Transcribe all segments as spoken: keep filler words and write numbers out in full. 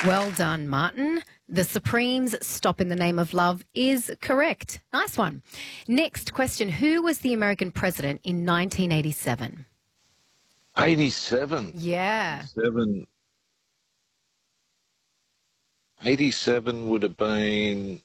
Well done, Martin. The Supremes' Stop in the Name of Love is correct. Nice one. Next question. Who was the American president in nineteen eighty-seven? eighty-seven. Yeah. Seven. eighty-seven would have been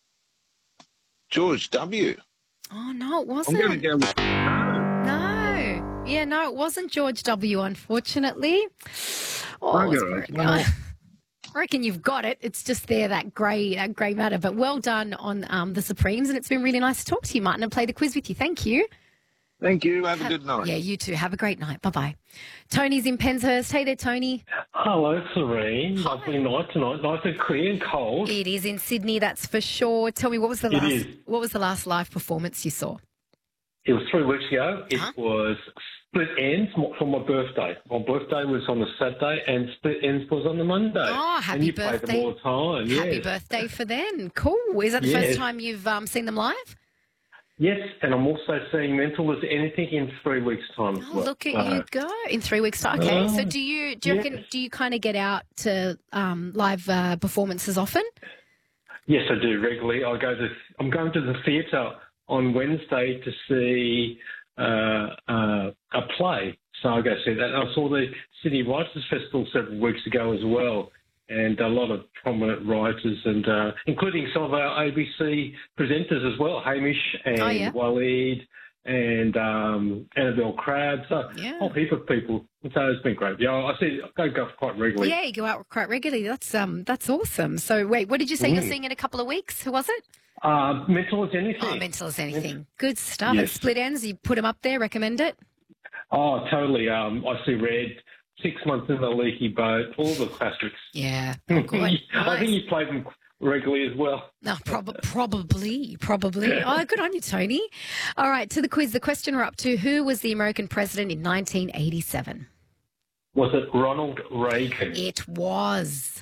George W. Oh, no, it I'm wasn't. going to go with no. No. Yeah, no, it wasn't George W., unfortunately. Oh, Bugger it's it. very- I reckon you've got it. It's just there, that grey that grey matter. But well done on um, the Supremes, and it's been really nice to talk to you, Martin, and play the quiz with you. Thank you. Thank you. Have a good night. Yeah, you too. Have a great night. Bye-bye. Tony's in Penshurst. Hey there, Tony. Hello, Serene. Lovely night tonight. Nice and clear and cold. It is in Sydney, that's for sure. Tell me, what was the It last is. what was the last live performance you saw? It was three weeks ago. It Huh? was Split Ends for my birthday. My birthday was on the Saturday and Split Ends was on the Monday. Oh, happy and you birthday. play them all the time. Happy Yes. birthday for them. Cool. Is that the Yes. first time you've um, seen them live? Yes, and I'm also seeing Mental as Anything in three weeks' time. as Oh, well. look at Uh, you go. In three weeks' time. Okay. Oh, So do you do you reckon, yes. do you kind of get out to um, live uh, performances often? Yes, I do regularly. I go to. I'm going to the theatre on Wednesday to see uh, uh, a play. So I go see that. I saw the Sydney Writers Festival several weeks ago as well, and a lot of prominent writers, and uh, including some of our A B C presenters as well, Hamish and Oh, yeah. Waleed and um, Annabelle Crabb. So Yeah. a whole heap of people. So it's been great. Yeah, I see. I go quite regularly. Yeah, you go out quite regularly. That's um that's awesome. So wait, what did you say you're Mm. seeing in a couple of weeks? Who was it? Uh, Mental as Anything. Oh, Mental as Anything. Good stuff. Yes. At Split Ends, you put them up there. Recommend it. Oh, totally. Um, I see Red, Six Months in the Leaky Boat, all the classics. Yeah. Oh, good. I Nice. think you play them regularly as well. No, prob- probably, probably. Oh, good on you, Tony. All right, to the quiz. The question we're up to: who was the American president in nineteen eighty-seven? Was it Ronald Reagan? It was.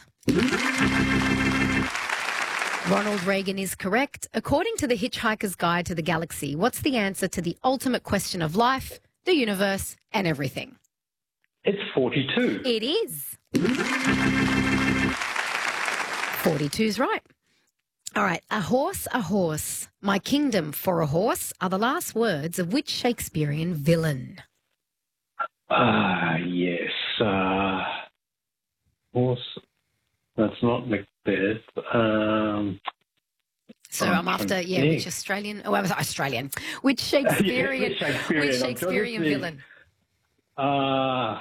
Ronald Reagan is correct. According to the Hitchhiker's Guide to the Galaxy, what's the answer to the ultimate question of life, the universe, and everything? It's forty-two. It is. forty-two's right. All right. A horse, a horse. My kingdom for a horse are the last words of which Shakespearean villain? Ah, yes. Uh, horse. That's not Macbeth. Um, So I'm I'm after, trying to yeah, think. which Australian, oh, I'm sorry, Australian, which Shakespearean, which Shakespearean, which I'm trying to Shakespearean think. villain? uh,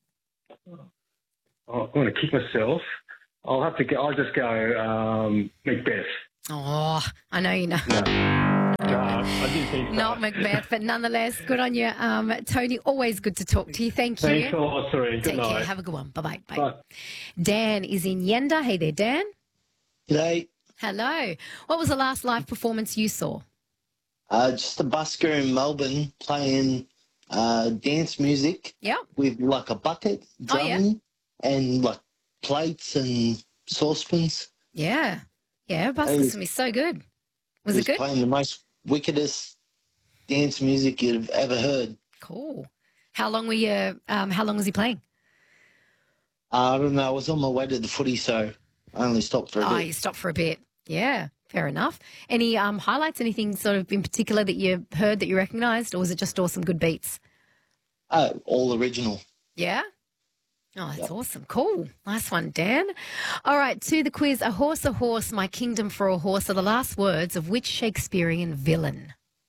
oh, I'm going to kick myself. I'll have to go. I'll just go um, Macbeth. Oh, I know you know. No. No, I didn't think so. Not Macbeth, but nonetheless, good on you. Um, Tony, always good to talk to you. Thank you. Thanks a lot, Serene. Good Take night. care. Have a good one. Bye-bye. Bye. Bye. Dan is in Yenda. Hey there, Dan. G'day. Hello. What was the last live performance you saw? Uh, just a busker in Melbourne playing uh, dance music Yeah. with like a bucket, Oh, yeah. drumming, and like plates and saucepans. Yeah. Yeah. Buskers Hey. can be so good. Was He it good? playing the most wickedest dance music you've ever heard. Cool. How long were you, um, how long was he playing? Uh, I don't know. I was on my way to the footy, so I only stopped for a Oh, bit. you stopped for a bit. Yeah. Fair enough. Any um, highlights, anything sort of in particular that you heard that you recognised, or was it just all some good beats? Uh, all original. Yeah? Oh, that's awesome. Cool. Nice one, Dan. All right, to the quiz. A horse, a horse, my kingdom for a horse are the last words of which Shakespearean villain?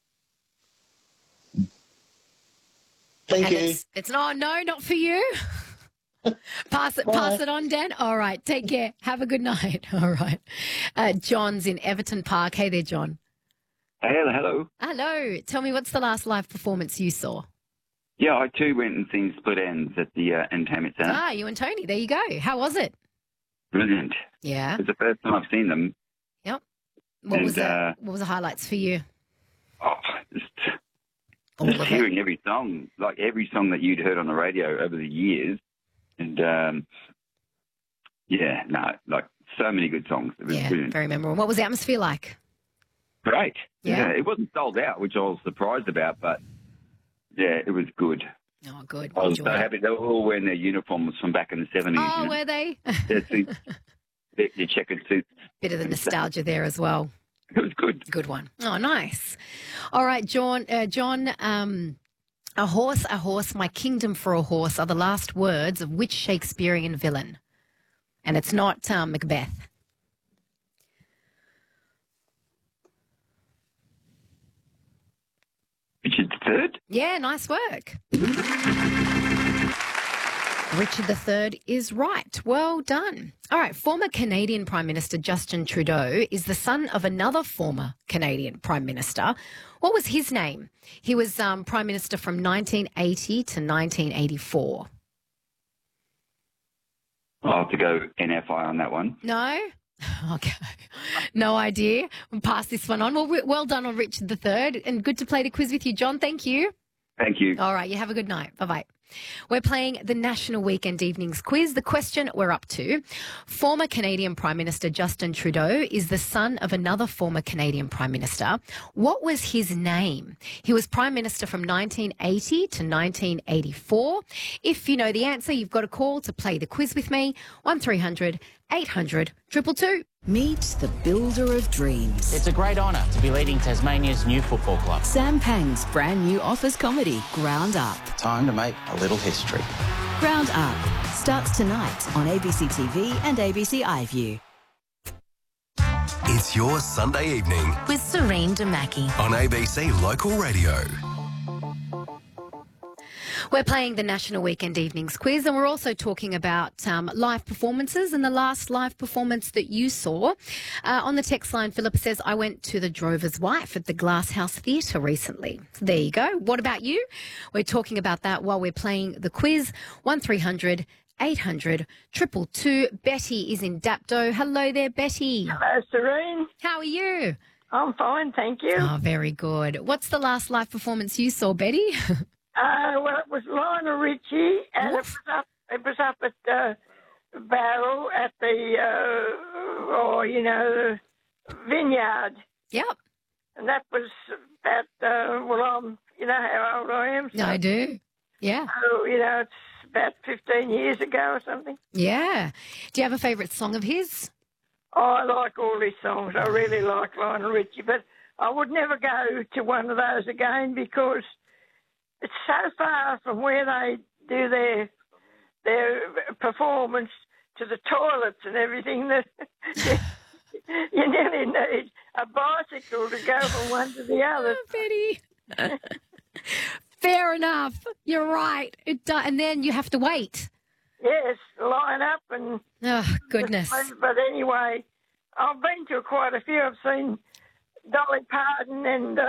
Thank and you. it's, it's not, no, not for you. pass it, pass it on, Dan. All right, take care. Have a good night. All right. Uh, John's in Everton Park. Hey there, John. Hello, hello. Hello. Tell me, what's the last live performance you saw? Yeah, I too went and seen Split Ends at the uh, Entertainment Centre. Ah, you and Tony. There you go. How was it? Brilliant. Yeah. It's the first time I've seen them. Yep. What And, was the, uh, What was the highlights for you? Oh, just, All just of it. hearing every song, like every song that you'd heard on the radio over the years. And, um, yeah, no, like so many good songs. It was Yeah, brilliant. very memorable. What was the atmosphere like? Great. Yeah. It wasn't sold out, which I was surprised about, but, yeah, it was good. Oh, good. I was so Enjoyed it. happy. They were all wearing their uniforms from back in the seventies. Oh, you know? were they? That's it. their, their checkered suits. Bit of the nostalgia there as well. It was good. Good one. Oh, nice. All right, John. Uh, John. Um, a horse, a horse, my kingdom for a horse are the last words of which Shakespearean villain? And it's not um, Macbeth. Richard the Third? Yeah, nice work. Richard the Third is right. Well done. All right, former Canadian Prime Minister Justin Trudeau is the son of another former Canadian Prime Minister. What was his name? He was um, Prime Minister from nineteen eighty to nineteen eighty-four. I'll have to go N F I on that one. No? Okay. No idea. We'll pass this one on. Well, well done on Richard the Third, and good to play the quiz with you, John. Thank you. Thank you. All right, you have a good night. Bye-bye. We're playing the National Weekend Evenings Quiz. The question we're up to: former Canadian Prime Minister Justin Trudeau is the son of another former Canadian Prime Minister. What was his name? He was Prime Minister from nineteen eighty to nineteen eighty-four. If you know the answer, you've got a call to play the quiz with me. one three hundred eight hundred two two two. Meet the builder of dreams. It's a great honour to be leading Tasmania's new football club. Sam Pang's brand new office comedy, Ground Up. Time to make a little history. Ground Up starts tonight on A B C T V and A B C iView. It's your Sunday evening with Serene Damaki on A B C Local Radio. We're playing the National Weekend Evenings Quiz, and we're also talking about um, live performances and the last live performance that you saw. Uh, on the text line, Philippa says, I went to The Drover's Wife at the Glasshouse Theatre recently. So there you go. What about you? We're talking about that while we're playing the quiz. one three hundred eight hundred two two two. Betty is in Dapto. Hello there, Betty. Hello, Serene. How are you? I'm fine, thank you. Oh, very good. What's the last live performance you saw, Betty? Uh, well, it was Lionel Richie, and it was up. It was up at uh, Barrel at the, uh, oh, you know, vineyard. Yep. And that was about. Uh, well, I'm. You know how old I am. So, I do. Yeah. So, you know, it's about fifteen years ago or something. Yeah. Do you have a favourite song of his? Oh, I like all his songs. I really like Lionel Richie, but I would never go to one of those again because it's so far from where they do their their performance to the toilets and everything that you nearly need a bicycle to go from one to the other. Oh, Betty. Fair enough. You're right. It do- and then you have to wait. Yes, line up and... Oh, goodness. But anyway, I've been to quite a few. I've seen Dolly Parton and... Uh,